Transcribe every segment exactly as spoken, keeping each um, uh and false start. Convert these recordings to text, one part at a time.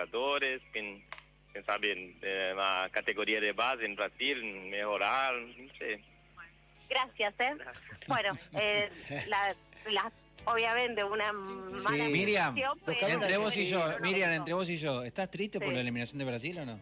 jogadores, quem, quem sabe eh, a categoria de base en Brasil mejorar, no sé. Gracias, ¿eh? Bueno, eh, la, la, obviamente una mala Sí. Miriam, decisión, pero- entre vos y yo, pero no Miriam, eso. entre vos y yo, ¿estás triste por Sí. la eliminación de Brasil o no?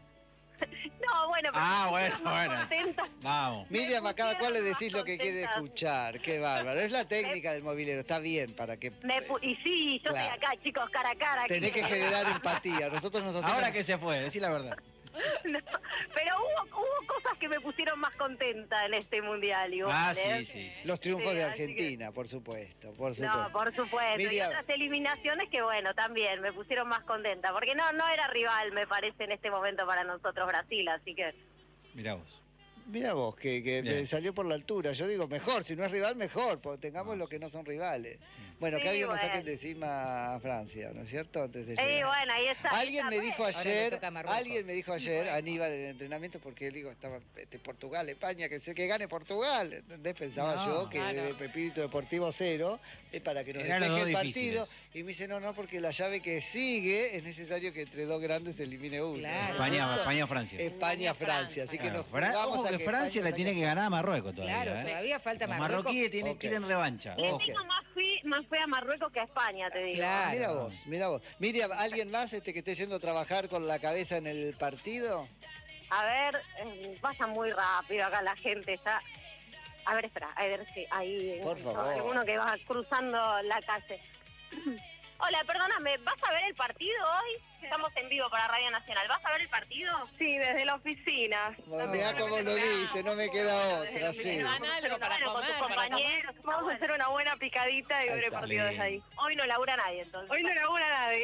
No, bueno, pero Ah, me bueno, pusieron más bueno. contenta. Vamos. Miriam, a cada cual le pusieron decís más lo que quiere contenta. escuchar. Qué bárbaro. Es la técnica del movilero, está bien para que... Me pu- y sí, yo Claro. estoy acá, chicos, cara a cara. Tenés aquí. que generar empatía. Nosotros nos hacemos... Ahora que se fue, decí la verdad. No, pero hubo, hubo cosas que me pusieron más contenta en este mundial. Igual, Ah, sí, ¿eh? sí. Los triunfos Sí, de así Argentina, por supuesto, por supuesto. No, por supuesto. Miriam. Y otras eliminaciones que, bueno, también me pusieron más contenta. Porque no, no era rival, me parece, en este momento para nosotros Brasil. Así que, Mirá vos. Mira vos, que, que Bien. salió por la altura. Yo digo, mejor, si no es rival, mejor, porque tengamos los que no son rivales. Bueno, Sí, que alguien nos bueno. saquen de encima a Francia, ¿no es cierto? Antes de eh, llegar. bueno, ahí está. Alguien me esa dijo vez. Ahora le ayer, toca a Marruecos. alguien me dijo ayer, Aníbal, en el entrenamiento, porque él digo, estaba este, Portugal, España, que sé que gane Portugal. ¿Entendés? Pensaba No, yo que claro. de espíritu deportivo cero es para que nos Eran los despeje el dos partido. difíciles. Y me dice, no, no, porque la llave que sigue es necesario que entre dos grandes se elimine uno. Claro. España, España o Francia. España-Francia. Así que Claro, nos Fran- jugamos Ojo a que que Francia España le saque- tiene que ganar a Marruecos todavía. Claro, ¿eh? todavía falta Los Marruecos. marroquíes tienen, Ok. quieren revancha. Le Ojo. tengo más fe, más fe a Marruecos que a España, te digo. Claro. Mira vos, mira vos. Miriam, ¿alguien más este que esté yendo a trabajar con la cabeza en el partido? A ver, eh, pasa muy rápido acá la gente, está... A ver, espera, a ver si ahí... Por favor. Alguno que va cruzando la calle. Hola, perdóname, ¿vas a ver el partido hoy? Estamos en vivo para Radio Nacional. ¿Vas a ver el partido? Sí, desde la oficina. Mirá cómo lo dice, no me queda otra, sí. Dan algo para Bueno, con tus comer, para compañeros. Vamos a hacer una buena picadita y Ahí ver el está. partido desde ahí. Hoy no labura nadie, entonces. Hoy no labura nadie.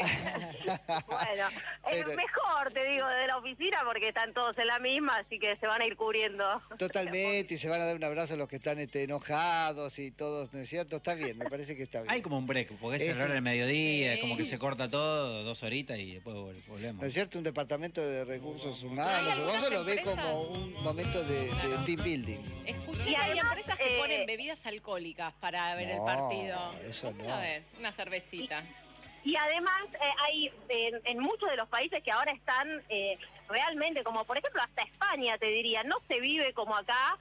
Bueno, Pero- es mejor, te digo, desde la oficina porque están todos en la misma, así que se van a ir cubriendo. Totalmente, y se van a dar un abrazo a los que están este, enojados y todos, ¿no es cierto? Está bien, me parece que está bien. Hay como un break, porque es Es el hora un- del mediodía, es Sí. como que se corta todo, dos horitas y después vol- volvemos. ¿No es cierto? Un departamento de recursos Hay humanos. algunas Vos lo ves empresas- como un momento de, de Claro. team building. Escuché Y que hay además, empresas que eh, ponen bebidas alcohólicas para ver el No, partido. eso ¿Cómo no. la ves? Una cervecita. Y además eh, hay en, en muchos de los países que ahora están eh, realmente, como por ejemplo hasta España, te diría, no se vive como acá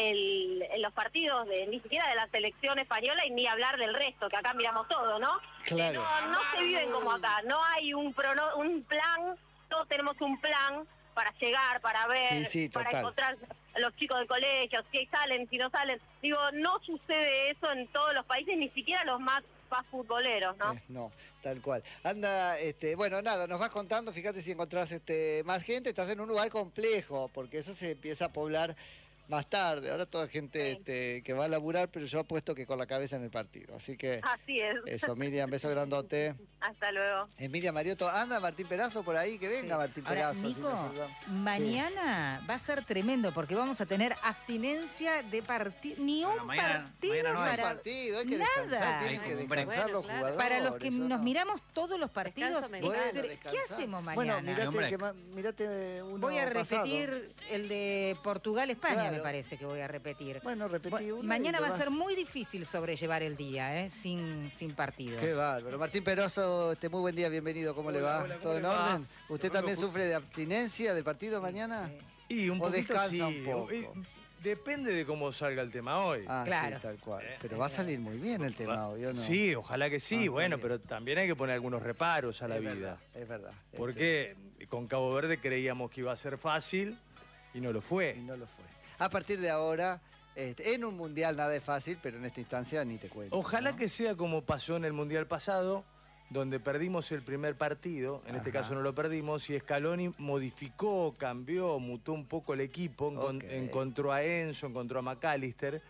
el, en los partidos de ni siquiera de la selección española y ni hablar del resto, que acá miramos todo, ¿no? Claro. No, no se viven como acá, no hay un, prono- un plan, todos tenemos un plan para llegar, para ver, Sí, sí, para total. encontrar a los chicos del colegio, si salen, si no salen. Digo, no sucede eso en todos los países, ni siquiera los más, más futboleros, ¿no? Eh, no, tal cual. Anda, este, bueno, nada, nos vas contando, fíjate si encontrás este, más gente, estás en un lugar complejo, porque eso se empieza a poblar más tarde. Ahora toda gente Sí. este, que va a laburar, pero yo apuesto que con la cabeza en el partido. Así que Así es. eso, Miriam, beso grandote. Hasta luego. Es Miriam Mariotto. Anda Martín Perazo por ahí, que venga Sí. Martín Ahora, Perazo. así Nico, nos saludamos. mañana va a ser tremendo porque vamos a tener abstinencia de partido. Ni Bueno, un mañana- partido mañana no hay para... partido, hay que nada. descansar, tienen Hay que como un break. descansar los Bueno, claro. jugadores. Para los que eso nos no. miramos todos los partidos, Descanso medio. ¿qué Bueno, descansar. hacemos mañana? Bueno, Hombre. mirate, que ma- mirate uno Voy a pasado. repetir el de Portugal-España, Claro. me parece que voy a repetir. Bueno, repetí Bu- uno. Mañana y va lo a ser vas- muy difícil sobrellevar el día, ¿eh? sin, sin partido. Qué bárbaro. Martín Perazo, este, muy buen día, bienvenido. ¿Cómo le Hola, va? hola, ¿cómo ¿Todo en le va? orden? ¿Usted Yo también vengo- sufre de abstinencia del partido mañana? Y un ¿O poquito descansa sí. un poco? Y depende de cómo salga el tema hoy. Ah, Claro. sí, tal cual. Eh, Pero va a salir muy bien el tema hoy, ¿o no? Sí, ojalá que sí, Ah, bueno, está bien. pero también hay que poner algunos reparos a la es vida. verdad, es verdad. Este, Porque con Cabo Verde creíamos que iba a ser fácil y no lo Y fue. no lo fue. A partir de ahora, este, en un mundial nada es fácil, pero en esta instancia ni te cuento. Ojalá ¿no? que sea como pasó en el Mundial pasado, donde perdimos el primer partido, en este Ajá. caso no lo perdimos, y Scaloni modificó, cambió, mutó un poco el equipo, encon- Ok. encontró a Enzo, encontró a McAllister.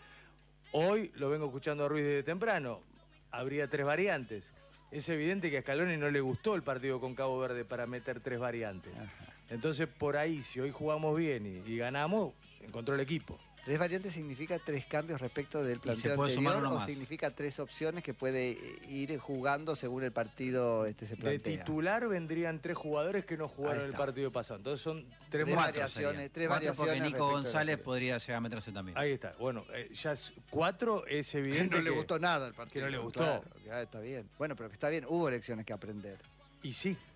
Hoy lo vengo escuchando a Ruiz desde temprano, habría tres variantes. Es evidente que a Scaloni no le gustó el partido con Cabo Verde para meter tres variantes. Entonces, por ahí, si hoy jugamos bien y, y ganamos, encontró el equipo. ¿Tres variantes significa tres cambios respecto del planteo puede sumar anterior uno o más. significa tres opciones que puede eh, ir jugando según el partido este, se De plantea? titular vendrían tres jugadores que no Ahí jugaron el está. partido pasado. Entonces son tres Tres mu- Cuatro variaciones, serían. tres Cuatro porque variaciones Nico respecto del González anterior. podría llegar a meterse también. Ahí está. Bueno, eh, ya es- cuatro es evidente no le que- gustó nada el partido. que no le gustó. Claro, ya está bien. Bueno, pero que está bien, hubo lecciones que aprender. Y sí,